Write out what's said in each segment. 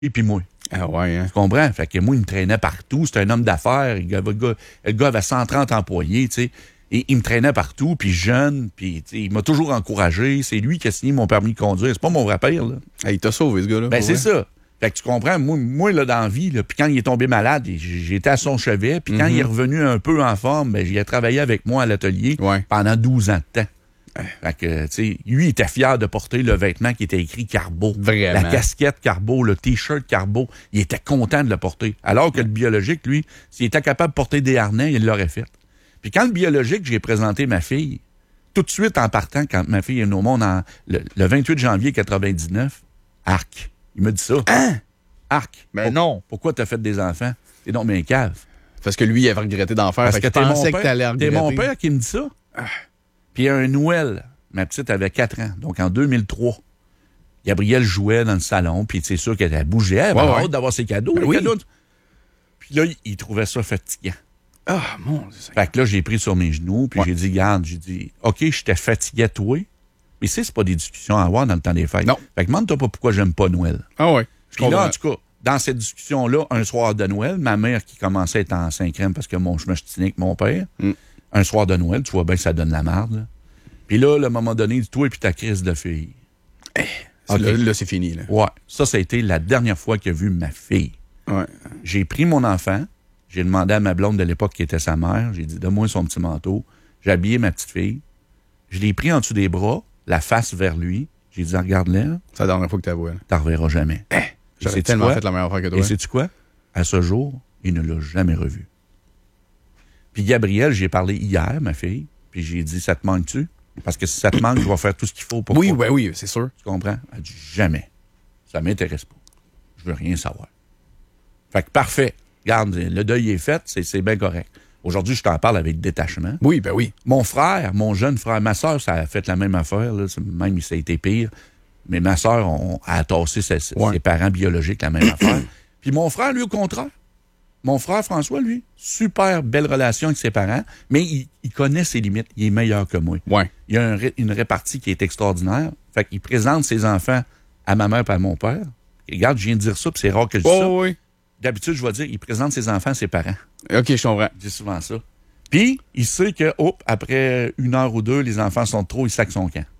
Et puis moi. Ah ouais, hein? Tu comprends? Fait que moi, il me traînait partout. C'était un homme d'affaires. Le gars avait 130 employés, tu sais. Et il me traînait partout, puis jeune, puis il m'a toujours encouragé. C'est lui qui a signé mon permis de conduire. C'est pas mon vrai père, là. Ah, il t'a sauvé, ce gars-là. Ben, c'est ça. Fait que tu comprends, moi là, dans la vie, puis quand il est tombé malade, j'étais à son chevet, puis quand il est revenu un peu en forme, ben, il a travaillé avec moi à l'atelier pendant 12 ans de temps. Fait que, tu sais, lui, il était fier de porter le vêtement qui était écrit Carbo. Vraiment. La casquette Carbo, le T-shirt Carbo. Il était content de le porter. Alors que le biologique, lui, s'il était capable de porter des harnais, il l'aurait fait. Puis quand le biologique, j'ai présenté ma fille, tout de suite en partant, quand ma fille est née au monde, le 28 janvier 99, arc. Il m'a dit ça. Hein? Arc. Ben non. Pourquoi t'as fait des enfants? T'es donc bien cave. Parce que lui, il avait regretté d'en faire. Parce que t'es mon père. T'allais regretter. T'es mon père qui me dit ça. Puis un Noël, ma petite avait 4 ans, donc en 2003. Gabrielle jouait dans le salon, puis c'est sûr qu'elle bougeait. Elle avait hâte d'avoir ses cadeaux. Ben oui. Cadeaux. Puis là, il trouvait ça fatigant. Ah, mon Dieu. Fait que là, j'ai pris sur mes genoux, puis j'ai dit, garde, OK, je t'ai fatigué, toi. Mais c'est pas des discussions à avoir dans le temps des fêtes. Non. Fait que demande-toi pas pourquoi j'aime pas Noël. Ah ouais. Puis là, en tout cas, dans cette discussion-là, un soir de Noël, ma mère qui commençait à être en 5e parce que je me ch'tinais avec mon père, un soir de Noël, tu vois bien que ça donne la marde. Là. Puis là, à un moment donné, il dit, toi et puis ta crise de fille. Okay. Là, c'est fini. Là. Ouais. Ça a été la dernière fois qu'il a vu ma fille. Ouais. J'ai pris mon enfant, j'ai demandé à ma blonde de l'époque qui était sa mère, j'ai dit, donne-moi son petit manteau. J'ai habillé ma petite fille. Je l'ai pris en dessous des bras, la face vers lui. J'ai dit, regarde-la. C'est la dernière fois que t'as vu. T'en reverras jamais. J'aurais tellement fait la meilleure affaire que toi. Et sais-tu quoi? À ce jour, il ne l'a jamais revu. Puis Gabrielle, j'ai parlé hier, ma fille, puis j'ai dit, ça te manque-tu? Parce que si ça te manque, je vais faire tout ce qu'il faut pour Oui, ben oui, c'est sûr. Tu comprends? Elle dit, jamais. Ça m'intéresse pas. Je veux rien savoir. Fait que parfait. Regarde, le deuil est fait, c'est bien correct. Aujourd'hui, je t'en parle avec détachement. Oui, ben oui. Mon frère, mon jeune frère, ma soeur, ça a fait la même affaire. Là. Même ça a été pire. Mais ma soeur a tassé ses parents biologiques la même affaire. Puis mon frère, lui, au contraire. Mon frère François, lui, super belle relation avec ses parents, mais il connaît ses limites. Il est meilleur que moi. Ouais. Il a une répartie qui est extraordinaire. Fait qu'il présente ses enfants à ma mère et à mon père. Et regarde, je viens de dire ça, puis c'est rare que je dise ça. Oui. D'habitude, je vais dire, il présente ses enfants à ses parents. OK, je comprends. Je dis souvent ça. Puis, il sait que, après 1 heure ou 2, les enfants sont trop, il sac son camp.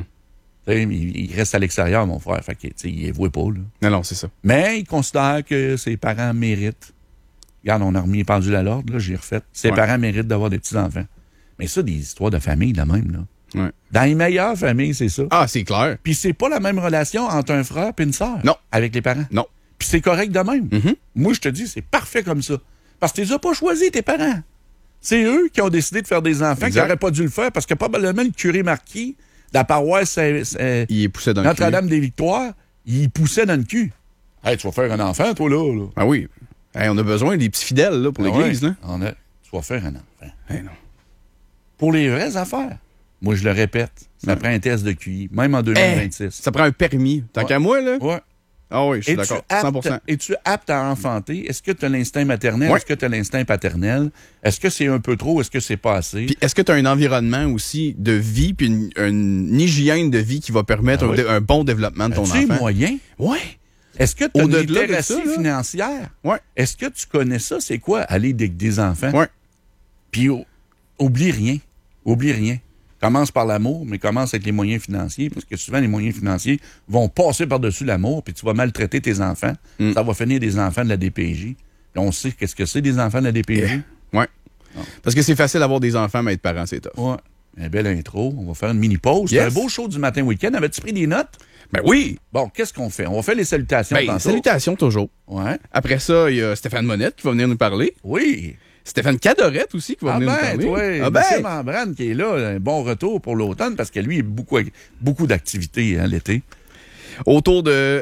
Il reste à l'extérieur, mon frère. Fait que, il les voit pas, là. Non, c'est ça. Mais il considère que ses parents méritent. Regarde, on a remis les pendules à l'ordre, là, j'ai refait. Ses parents méritent d'avoir des petits-enfants. Mais ça, des histoires de famille, là même, là. Ouais. Dans les meilleures familles, c'est ça. Ah, c'est clair. Puis c'est pas la même relation entre un frère et une sœur. Non. Avec les parents. Non. Puis c'est correct de même. Moi, je te dis, c'est parfait comme ça. Parce que tu les as pas choisis, tes parents. C'est eux qui ont décidé de faire des enfants qui n'auraient pas dû le faire parce que probablement le curé Marquis, de la paroisse il poussait dans le cul. Notre-Dame-des-Victoires, il poussait dans le cul. Hey, tu vas faire un enfant, toi, là. Ah oui. Hey, on a besoin des petits fidèles là, pour l'Église. Ouais. Là. Tu vas faire un enfant. Hey, non. Pour les vraies affaires. Moi, je le répète, ça prend un test de QI, même en 2026. Ça prend un permis. Tant qu'à moi, là? Ouais. Ah oui, je suis d'accord. 100%. Es-tu apte à enfanter? Est-ce que tu as l'instinct maternel? Ouais. Est-ce que tu as l'instinct paternel? Est-ce que c'est un peu trop? Est-ce que c'est pas assez? Puis est-ce que tu as un environnement aussi de vie puis une hygiène de vie qui va permettre un bon développement de ton enfant? As-tu les moyens? Oui. Est-ce que tu as une Au-delà de littératie ça, là? financière? Ouais. Est-ce que tu connais ça? C'est quoi aller avec des enfants? Ouais. Puis oublie rien. Oublie rien. Commence par l'amour, mais commence avec les moyens financiers, parce que souvent, les moyens financiers vont passer par-dessus l'amour, puis tu vas maltraiter tes enfants. Ça va finir des enfants de la DPJ. Puis on sait qu'est-ce que c'est, des enfants de la DPJ. Ouais. Parce que c'est facile d'avoir des enfants, mais être parent, c'est tough. Ouais. Une belle intro. On va faire une mini-pause. Yes. C'est un beau show du matin week-end. Avais-tu pris des notes? Ben oui! Bon, qu'est-ce qu'on fait? On va faire les salutations Ben, tantôt. salutations toujours. Ouais. Après ça, il y a Stéphane Monette qui va venir nous parler. Oui. Stéphane Cadorette aussi qui va venir nous parler. Oui. Monsieur Membrane qui est là, un bon retour pour l'automne parce que lui, il a beaucoup d'activités l'été. Autour de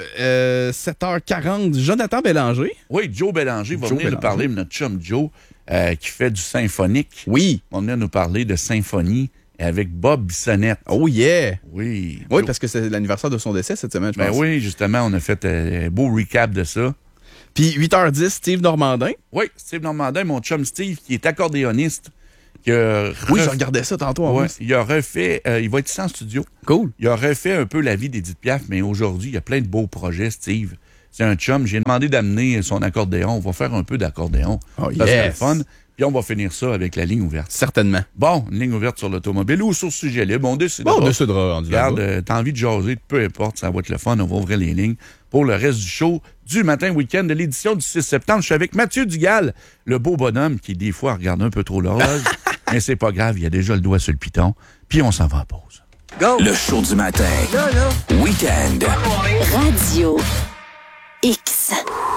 7h40, Jonathan Bélanger. Oui, Joe Bélanger va venir nous parler, notre chum Joe, qui fait du symphonique. Oui. On va venir nous parler de symphonie avec Bob Bissonnette. Oh yeah! Oui. Oui, parce que c'est l'anniversaire de son décès cette semaine, je pense. Ben oui, justement, on a fait un beau recap de ça. Puis 8h10, Steve Normandin. Oui, Steve Normandin, mon chum Steve, qui est accordéoniste. Oui, je regardais ça tantôt. Ouais, il a refait, il va être ici en studio. Cool. Il a refait un peu la vie d'Édith Piaf, mais aujourd'hui, il y a plein de beaux projets, Steve. C'est un chum. J'ai demandé d'amener son accordéon. On va faire un peu d'accordéon. Oh, ça serait le fun. Puis on va finir ça avec la ligne ouverte. Certainement. Bon, une ligne ouverte sur l'automobile ou sur sujet libre. On décidera. Bon, on décidera. Regarde, t'as envie de jaser, peu importe, ça va être le fun. On va ouvrir les lignes pour le reste du show du matin week-end de l'édition du 6 septembre. Je suis avec Mathieu Dugal, le beau bonhomme qui, des fois, regarde un peu trop l'horloge. Mais c'est pas grave, il a déjà le doigt sur le piton. Puis on s'en va en pause. Go! Le show du matin. Week-end. Radio X.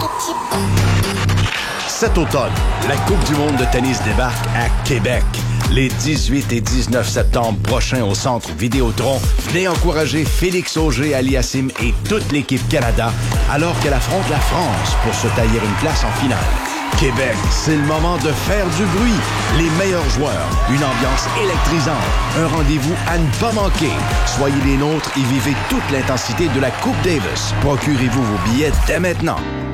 Cet automne, la Coupe du monde de tennis débarque à Québec. Les 18 et 19 septembre prochains au Centre Vidéotron, venez encourager Félix Auger-Aliassime et toute l'équipe Canada alors qu'elle affronte la France pour se tailler une place en finale. Québec, c'est le moment de faire du bruit. Les meilleurs joueurs, une ambiance électrisante, un rendez-vous à ne pas manquer. Soyez les nôtres et vivez toute l'intensité de la Coupe Davis. Procurez-vous vos billets dès maintenant.